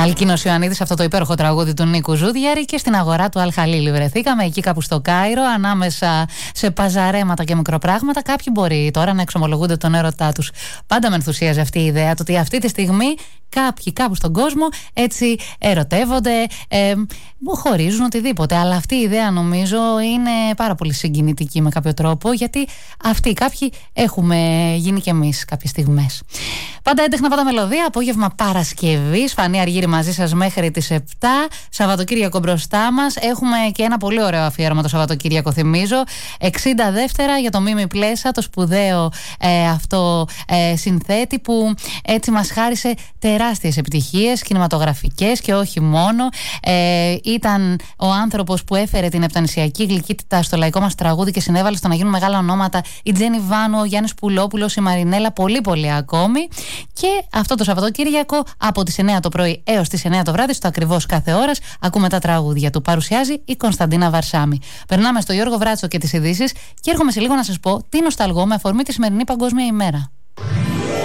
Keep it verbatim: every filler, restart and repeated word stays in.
Αλκίνος Ιωαννίδης, αυτό το υπέροχο τραγούδι του Νίκου Ζούδιαρη, και στην αγορά του Αλ Χαλίλη βρεθήκαμε, εκεί κάπου στο Κάιρο, ανάμεσα σε παζαρέματα και μικροπράγματα. Κάποιοι μπορεί τώρα να εξομολογούνται τον έρωτά τους. Πάντα με ενθουσίαζε αυτή η ιδέα, το ότι αυτή τη στιγμή κάποιοι κάπου στον κόσμο έτσι ερωτεύονται, ε, χωρίζουν, οτιδήποτε. Αλλά αυτή η ιδέα νομίζω είναι πάρα πολύ συγκινητική με κάποιο τρόπο, γιατί αυτοί κάποιοι έχουμε γίνει κι εμείς κάποιες στιγμές. Πάντα έντεχνα, πάντα μελωδία. Απόγευμα Παρασκευής, Φανή Αργύρη μαζί σας μέχρι τις επτά. Σαββατοκύριακο μπροστά μας. Έχουμε και ένα πολύ ωραίο αφιέρωμα το Σαββατοκύριακο, θυμίζω. εξήντα δεύτερα για το Μίμη Πλέσα, το σπουδαίο ε, αυτό ε, συνθέτη που έτσι μας χάρισε τεράστιες επιτυχίες κινηματογραφικές και όχι μόνο. Ε, ήταν ο άνθρωπος που έφερε την επτανησιακή γλυκύτητα στο λαϊκό μας τραγούδι και συνέβαλε στο να γίνουν μεγάλα ονόματα η Τζένι Βάνου, ο Γιάννης Πουλόπουλος, η Μαρινέλα, πολύ πολύ ακόμη. Και αυτό το Σαββατοκύριακο από τις εννιά το πρωί έως τις εννιά το βράδυ, στο ακριβώς κάθε ώρας, ακούμε τα τραγούδια του. Παρουσιάζει η Κωνσταντίνα Βαρσάμι. Περνάμε στο Γιώργο Βράτσο και τις ειδήσεις και έρχομαι σε λίγο να σας πω τι νοσταλγώ με αφορμή τη σημερινή Παγκόσμια ημέρα.